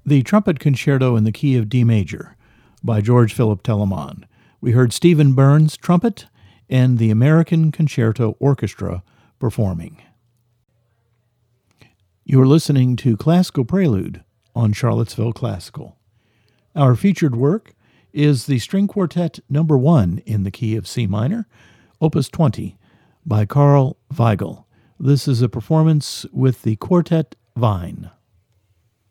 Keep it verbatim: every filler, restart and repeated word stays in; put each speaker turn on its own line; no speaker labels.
The Trumpet Concerto in the Key of D Major by George Philip Telemann. We heard Stephen Burns, trumpet, and the American Concerto Orchestra performing. You are listening to Classical Prelude on Charlottesville Classical. Our featured work is the String Quartet Number One in the Key of C Minor, Opus twenty, by Carl Weigel. This is a performance with the Quartet Vine.